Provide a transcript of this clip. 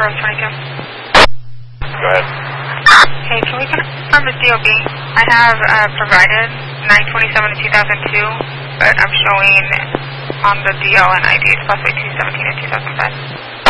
Charles 22. Go ahead. Hey, can we confirm the DOB? I have provided 9/27 2002, but I'm showing on the DL and ID it's possibly 2/17 2005.